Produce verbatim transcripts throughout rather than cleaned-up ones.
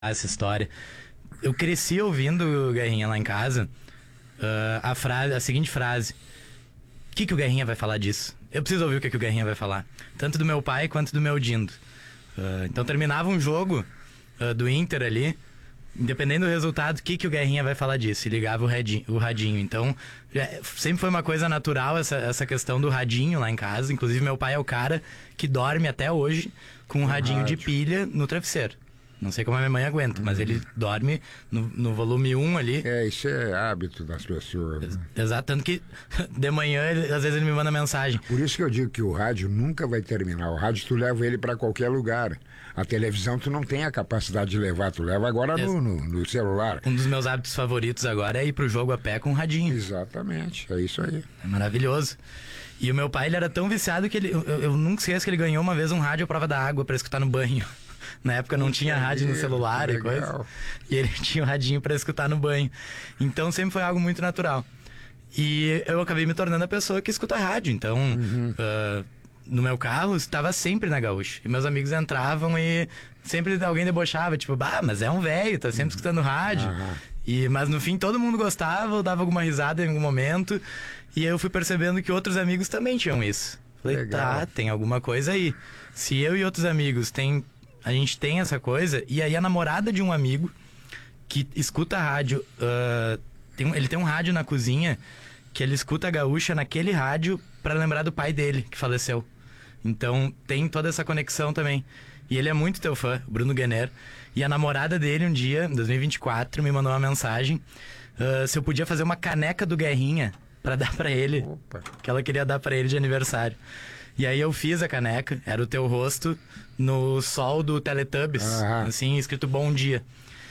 essa história. Eu cresci ouvindo o Guerrinha lá em casa, uh, a, frase, a seguinte frase: o que, que o Guerrinha vai falar disso? Eu preciso ouvir o que, que o Guerrinha vai falar, tanto do meu pai quanto do meu Dindo. Uh, então terminava um jogo uh, do Inter ali, independente do resultado, o que, que o Guerrinha vai falar disso? E ligava o radinho. O radinho. Então, é, sempre foi uma coisa natural essa, essa questão do radinho lá em casa. Inclusive, meu pai é o cara que dorme até hoje com um radinho rádio. de pilha no travesseiro. Não sei como a minha mãe aguenta, uhum. mas ele dorme no, no volume um ali. É, isso é hábito das pessoas. Né? Exato, tanto que de manhã, ele, às vezes ele me manda mensagem. Por isso que eu digo que o rádio nunca vai terminar. O rádio tu leva ele para qualquer lugar. A televisão tu não tem a capacidade de levar, tu leva agora no, no, no celular. Um dos meus hábitos favoritos agora é ir pro jogo a pé com um radinho. Exatamente, é isso aí. É maravilhoso. E o meu pai, ele era tão viciado que ele, eu, eu nunca esqueço que ele ganhou uma vez um rádio à prova da água para escutar no banho. Na época não tinha rádio no celular e coisa. E ele tinha o radinho para escutar no banho. Então sempre foi algo muito natural. E eu acabei me tornando a pessoa que escuta rádio. Então, uhum. uh, no meu carro, estava sempre na Gaúcha. E meus amigos entravam e sempre alguém debochava, tipo, bah, mas é um velho, tá sempre escutando rádio. Uhum. E, mas no fim todo mundo gostava, eu dava alguma risada em algum momento. E eu fui percebendo que outros amigos também tinham isso. Falei, legal. Tá, tem alguma coisa aí. Se eu e outros amigos tem... A gente tem essa coisa, e aí a namorada de um amigo que escuta rádio, uh, tem um, ele tem um rádio na cozinha que ele escuta a Gaúcha naquele rádio pra lembrar do pai dele, que faleceu. Então tem toda essa conexão também. E ele é muito teu fã, o Bruno Guener. E a namorada dele um dia, em dois mil e vinte e quatro, me mandou uma mensagem uh, se eu podia fazer uma caneca do Guerrinha pra dar pra ele. Opa. Que ela queria dar pra ele de aniversário. E aí eu fiz a caneca, era o teu rosto no sol do Teletubbies, ah. assim, escrito bom dia.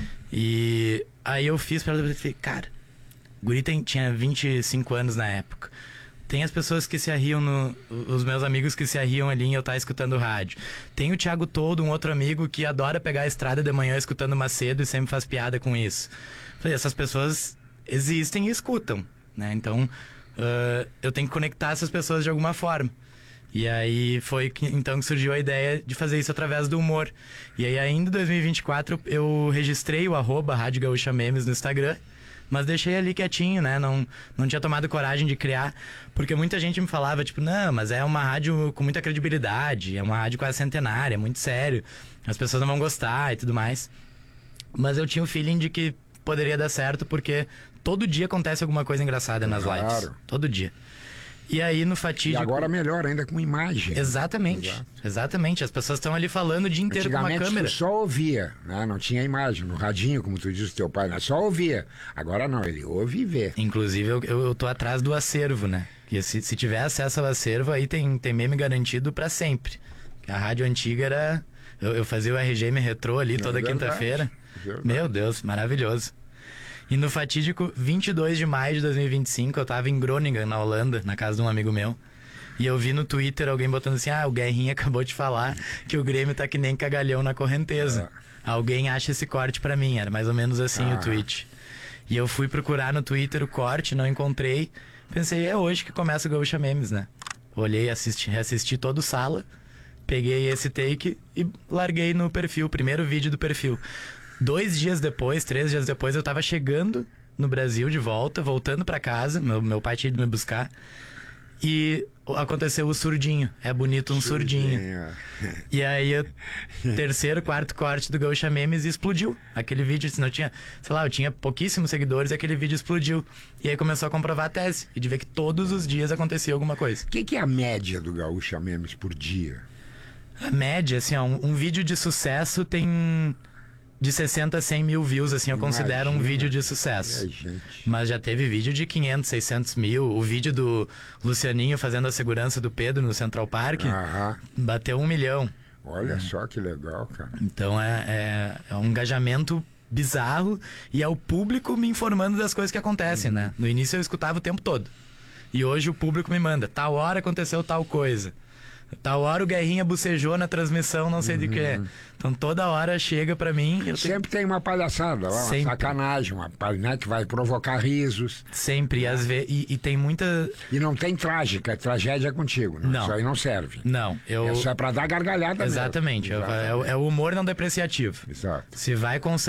E aí eu fiz pra ela e falei, cara, o guri tem, tinha vinte e cinco anos na época. Tem as pessoas que se arriam, no, os meus amigos que se arriam ali em eu estar escutando rádio. Tem o Thiago Todo, um outro amigo que adora pegar a estrada de manhã escutando Macedo e sempre faz piada com isso. Falei, essas pessoas existem e escutam, né? Então uh, eu tenho que conectar essas pessoas de alguma forma. E aí foi que, então que surgiu a ideia de fazer isso através do humor. E aí ainda em dois mil e vinte e quatro eu registrei o arroba Rádio Gaúcha Memes no Instagram, mas deixei ali quietinho, né? Não, não tinha tomado coragem de criar, porque muita gente me falava, tipo, não, mas é uma rádio com muita credibilidade, é uma rádio quase centenária, é muito sério, as pessoas não vão gostar e tudo mais. Mas eu tinha o feeling de que poderia dar certo, porque todo dia acontece alguma coisa engraçada nas claro. lives. Todo dia. E aí no fatídico... E agora melhor ainda com imagem. Exatamente, Exato. exatamente. As pessoas estão ali falando o dia inteiro com uma câmera. Tu só ouvia, né? Não tinha imagem. No radinho, como tu disse, teu pai, né? Só ouvia. Agora não, ele ouve e vê. Inclusive eu, eu, eu tô atrás do acervo, né? E se, se tiver acesso ao acervo, aí tem, tem meme garantido pra sempre. A rádio antiga era... Eu, eu fazia o R G M Retrô ali toda é quinta-feira. Meu Deus, maravilhoso. E no fatídico vinte e dois de maio de dois mil e vinte e cinco, eu tava em Groningen, na Holanda, na casa de um amigo meu. E eu vi no Twitter alguém botando assim, ah, o Guerrinha acabou de falar que o Grêmio tá que nem cagalhão na correnteza. Ah. Alguém acha esse corte pra mim, era mais ou menos assim ah. o tweet. E eu fui procurar no Twitter o corte, não encontrei. Pensei, é hoje que começa o Gaúcha Memes, né? Olhei, assisti, reassisti todo o Sala, peguei esse take e larguei no perfil, primeiro vídeo do perfil. Dois dias depois, três dias depois, eu tava chegando no Brasil de volta, voltando pra casa, meu, meu pai tinha ido me buscar, e aconteceu o surdinho, é bonito um surdinho. surdinho. E aí, o terceiro, quarto corte do Gaúcha Memes explodiu. Aquele vídeo, se não tinha, sei lá, eu tinha pouquíssimos seguidores e aquele vídeo explodiu. E aí começou a comprovar a tese, e de ver que todos os dias acontecia alguma coisa. O que, que é a média do Gaúcha Memes por dia? A média, assim, ó, um, um vídeo de sucesso tem... de sessenta a cem mil views, assim, eu Imagina. considero um vídeo de sucesso. É, Mas já teve vídeo de quinhentos, seiscentos mil. O vídeo do Lucianinho fazendo a segurança do Pedro no Central Park Aham. bateu um milhão. Olha hum. só que legal, cara. Então é, é, é um engajamento bizarro e é o público me informando das coisas que acontecem, hum. né? No início eu escutava o tempo todo. E hoje o público me manda, tal hora aconteceu tal coisa. Tal hora o Guerrinha bucejou na transmissão, não sei uhum. de que. Então toda hora chega pra mim. Eu tenho... Sempre tem uma palhaçada, uma Sempre. sacanagem, uma, né, que vai provocar risos. Sempre, às vezes. E, e tem muita. E não tem trágica, é tragédia contigo. Não. Não. Isso aí não serve. Não, eu. É só pra dar gargalhada Exatamente. mesmo. É, é o humor não depreciativo. Exato. Se vai com